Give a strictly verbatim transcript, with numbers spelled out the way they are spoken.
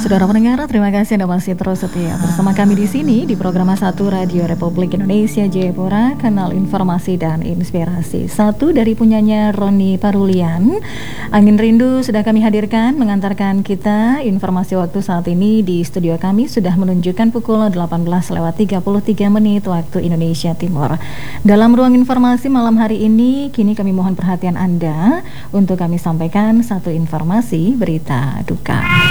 Saudara pendengar, terima kasih Anda masih terus setia bersama kami di sini di program satu Radio Republik Indonesia Jayapura, kanal informasi dan inspirasi. Satu dari punyanya Roni Parulian, Angin Rindu sudah kami hadirkan mengantarkan kita informasi waktu saat ini di studio kami sudah menunjukkan pukul delapan belas lewat tiga puluh tiga menit waktu Indonesia Timur. Dalam ruang informasi malam hari ini, kini kami mohon perhatian Anda untuk kami sampaikan satu informasi berita duka.